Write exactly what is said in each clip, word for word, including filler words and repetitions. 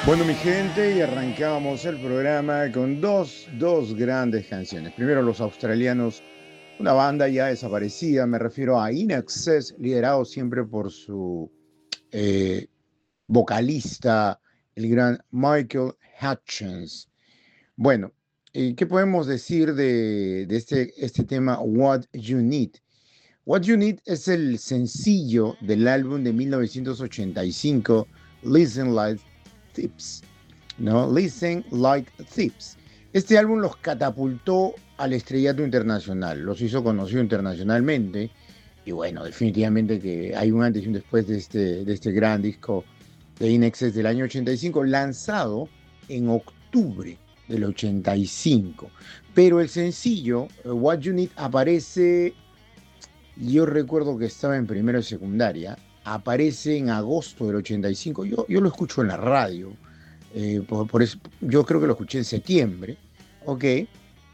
Bueno, mi gente, y arrancábamos el programa con dos, dos grandes canciones. Primero, los australianos, una banda ya desaparecida, me refiero a In Excess, liderado siempre por su eh, vocalista, el gran Michael Hutchins. Bueno, eh, ¿qué podemos decir de, de este, este tema What You Need? What You Need es el sencillo del álbum de mil novecientos ochenta y cinco, Listen Like Tips. ¿No? Listen Like Thieves. Este álbum los catapultó al estrellato internacional, los hizo conocidos internacionalmente, y bueno, definitivamente que hay un antes y un después de este, de este gran disco de In Excess del año ochenta y cinco, lanzado en octubre del ochenta y cinco. Pero el sencillo, What You Need, aparece, yo recuerdo que estaba en primero de secundaria, aparece en agosto del ochenta y cinco, yo, yo lo escucho en la radio. Eh, por, por eso, yo creo que lo escuché en septiembre, ¿ok? Eh,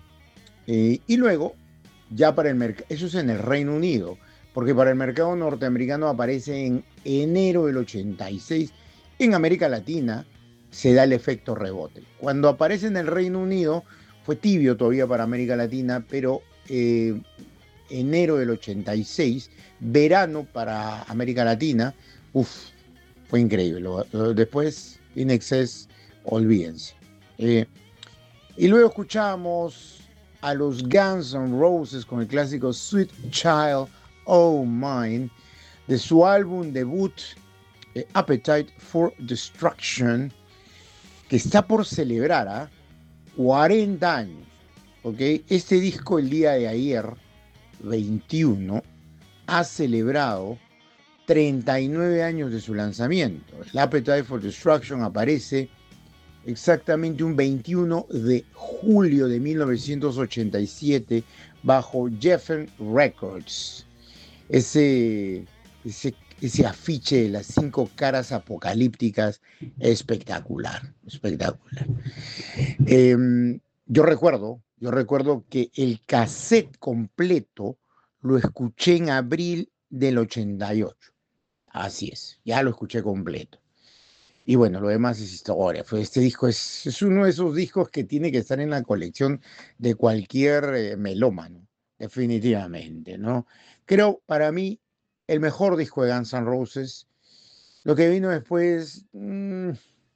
y luego, ya para el mercado, eso es en el Reino Unido, porque para el mercado norteamericano aparece en enero del ochenta y seis. En América Latina se da el efecto rebote. Cuando aparece en el Reino Unido, fue tibio todavía para América Latina, pero eh, enero del ochenta y seis, verano para América Latina, uff, fue increíble. Lo, lo, después, In Excess, olvídense. Eh, y luego escuchamos a los Guns N' Roses con el clásico Sweet Child O' Mine de su álbum debut eh, Appetite for Destruction, que está por celebrar a ¿eh? cuarenta años. ¿Okay? Este disco el día de ayer, veintiuno, ha celebrado treinta y nueve años de su lanzamiento. El Appetite for Destruction aparece exactamente un veintiuno de julio de mil novecientos ochenta y siete bajo Geffen Records. Ese, ese, ese afiche de las cinco caras apocalípticas, espectacular, espectacular. Eh, yo recuerdo, yo recuerdo que el cassette completo lo escuché en abril del ochenta y ocho. Así es, ya lo escuché completo. Y bueno, lo demás es historia. Este disco es, es uno de esos discos que tiene que estar en la colección de cualquier eh, melómano, definitivamente, ¿no? Creo, para mí, el mejor disco de Guns N' Roses. Lo que vino después, mmm,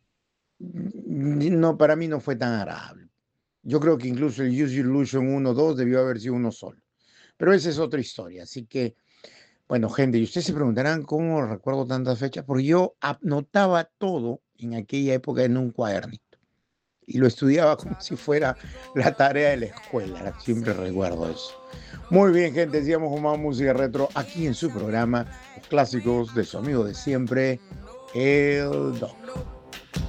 no, para mí no fue tan agradable. Yo creo que incluso el Use Your Illusion uno dos debió haber sido uno solo. Pero esa es otra historia, así que bueno, gente, y ustedes se preguntarán cómo recuerdo tantas fechas, porque yo anotaba todo en aquella época en un cuadernito y lo estudiaba como si fuera la tarea de la escuela. Siempre recuerdo eso. Muy bien, gente, decíamos con más música retro aquí en su programa, los clásicos de su amigo de siempre, el Doc.